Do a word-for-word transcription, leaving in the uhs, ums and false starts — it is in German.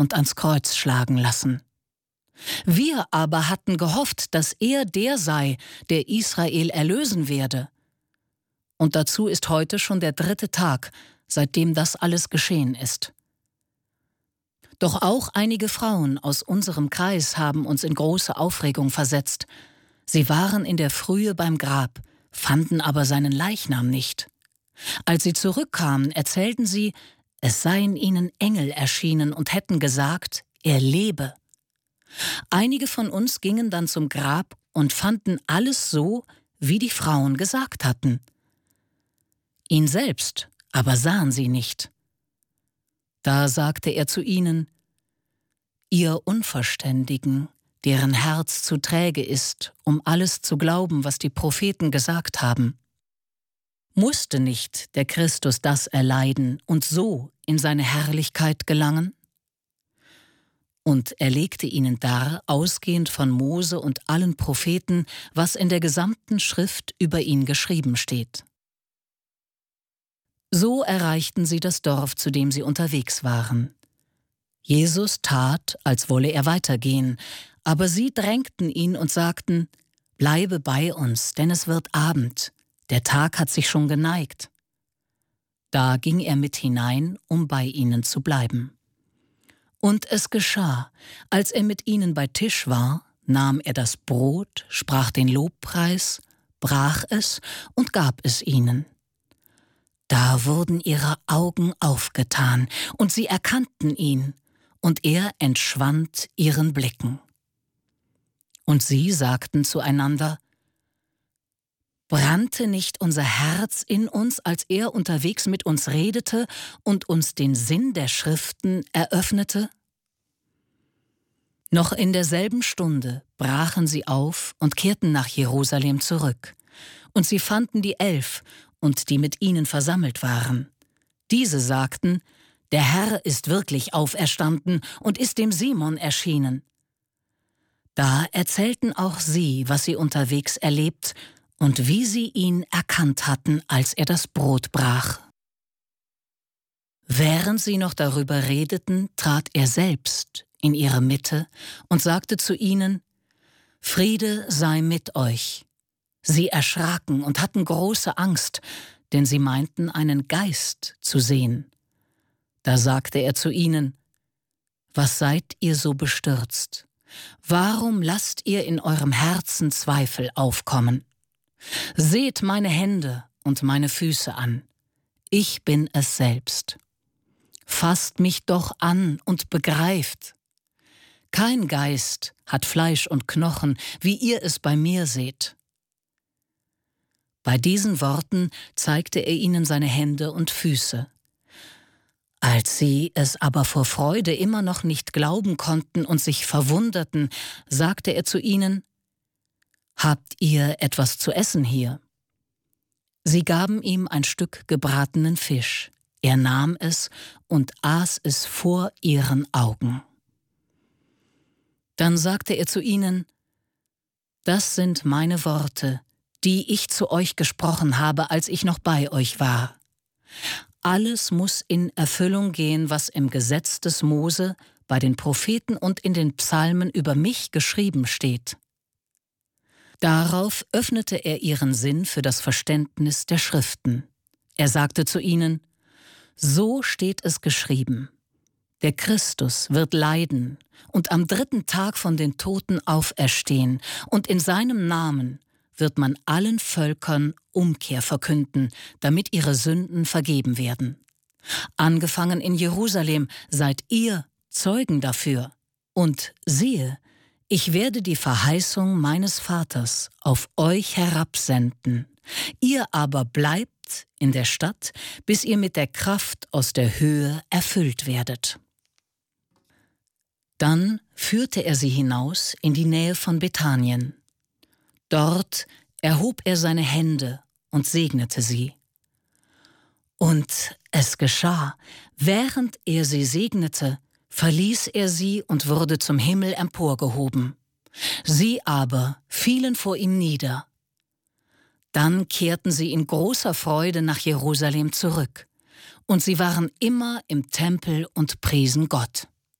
und ans Kreuz schlagen lassen. Wir aber hatten gehofft, dass er der sei, der Israel erlösen werde. Und dazu ist heute schon der dritte Tag, seitdem das alles geschehen ist. Doch auch einige Frauen aus unserem Kreis haben uns in große Aufregung versetzt. Sie waren in der Frühe beim Grab, fanden aber seinen Leichnam nicht. Als sie zurückkamen, erzählten sie, es seien ihnen Engel erschienen und hätten gesagt, er lebe. Einige von uns gingen dann zum Grab und fanden alles so, wie die Frauen gesagt hatten. Ihn selbst aber sahen sie nicht. Da sagte er zu ihnen, ihr Unverständigen, deren Herz zu träge ist, um alles zu glauben, was die Propheten gesagt haben. Musste nicht der Christus das erleiden und so in seine Herrlichkeit gelangen? Und er legte ihnen dar, ausgehend von Mose und allen Propheten, was in der gesamten Schrift über ihn geschrieben steht. So erreichten sie das Dorf, zu dem sie unterwegs waren. Jesus tat, als wolle er weitergehen, aber sie drängten ihn und sagten, »Bleibe bei uns, denn es wird Abend, der Tag hat sich schon geneigt.« Da ging er mit hinein, um bei ihnen zu bleiben. Und es geschah, als er mit ihnen bei Tisch war, nahm er das Brot, sprach den Lobpreis, brach es und gab es ihnen. Da wurden ihre Augen aufgetan, und sie erkannten ihn, und er entschwand ihren Blicken. Und sie sagten zueinander, brannte nicht unser Herz in uns, als er unterwegs mit uns redete und uns den Sinn der Schriften eröffnete? Noch in derselben Stunde brachen sie auf und kehrten nach Jerusalem zurück. Und sie fanden die Elf und die mit ihnen versammelt waren. Diese sagten, der Herr ist wirklich auferstanden und ist dem Simon erschienen. Da erzählten auch sie, was sie unterwegs erlebt und wie sie ihn erkannt hatten, als er das Brot brach. Während sie noch darüber redeten, trat er selbst in ihre Mitte und sagte zu ihnen, Friede sei mit euch. Sie erschraken und hatten große Angst, denn sie meinten, einen Geist zu sehen. Da sagte er zu ihnen, was seid ihr so bestürzt? Warum lasst ihr in eurem Herzen Zweifel aufkommen? Seht meine Hände und meine Füße an. Ich bin es selbst. Fasst mich doch an und begreift. Kein Geist hat Fleisch und Knochen, wie ihr es bei mir seht. Bei diesen Worten zeigte er ihnen seine Hände und Füße. Als sie es aber vor Freude immer noch nicht glauben konnten und sich verwunderten, sagte er zu ihnen, »Habt ihr etwas zu essen hier?« Sie gaben ihm ein Stück gebratenen Fisch. Er nahm es und aß es vor ihren Augen. Dann sagte er zu ihnen, »Das sind meine Worte, die ich zu euch gesprochen habe, als ich noch bei euch war. Alles muss in Erfüllung gehen, was im Gesetz des Mose, bei den Propheten und in den Psalmen über mich geschrieben steht.« Darauf öffnete er ihren Sinn für das Verständnis der Schriften. Er sagte zu ihnen, »So steht es geschrieben. Der Christus wird leiden und am dritten Tag von den Toten auferstehen, und in seinem Namen wird man allen Völkern Umkehr verkünden, damit ihre Sünden vergeben werden. Angefangen in Jerusalem seid ihr Zeugen dafür. Und siehe, ich werde die Verheißung meines Vaters auf euch herabsenden. Ihr aber bleibt in der Stadt, bis ihr mit der Kraft aus der Höhe erfüllt werdet.« Dann führte er sie hinaus in die Nähe von Bethanien. Dort erhob er seine Hände und segnete sie. Und es geschah, während er sie segnete, verließ er sie und wurde zum Himmel emporgehoben. Sie aber fielen vor ihm nieder. Dann kehrten sie in großer Freude nach Jerusalem zurück, und sie waren immer im Tempel und priesen Gott.